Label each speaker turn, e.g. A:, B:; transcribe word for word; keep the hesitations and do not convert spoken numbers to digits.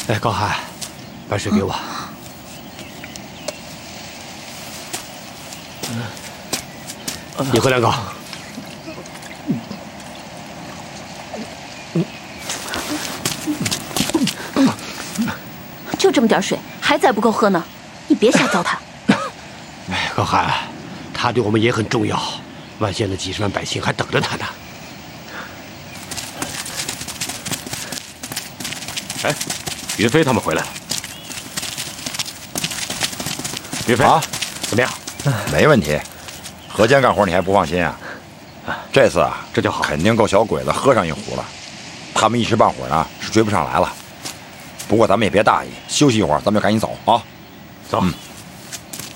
A: 哎，高海，把水给我。嗯、你喝两口。
B: 就这么点水，还载不够喝呢？你别瞎糟蹋。
A: 哎，高海，他对我们也很重要，万县的几十万百姓还等着他呢。
C: 哎，云飞他们回来了。云飞
D: 啊，
A: 怎么样？
D: 没问题。河间干活你还不放心啊？这次啊，
A: 这就好，
D: 肯定够小鬼子喝上一壶了。他们一时半会儿呢是追不上来了。不过咱们也别大意，休息一会儿，咱们就赶紧走啊。
A: 走。
D: 嗯